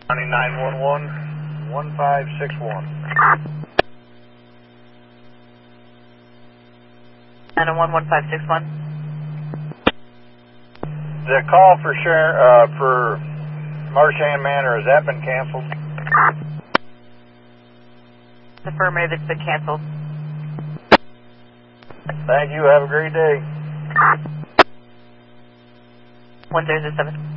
County 911, 1561. 911-1561. The call for Marchand Manor, has that been canceled? Affirmative, it's been canceled. Thank you, have a great day. 1007.